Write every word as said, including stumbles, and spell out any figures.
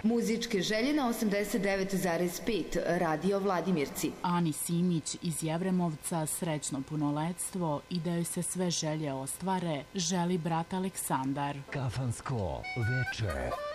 Muzičke želje na osamdeset devet zarez pet Radio Vladimirci. Ani Simić iz Jevremovca srećno punoletstvo i da joj se sve želje ostvare želi brat Aleksandar. Kafansko veče.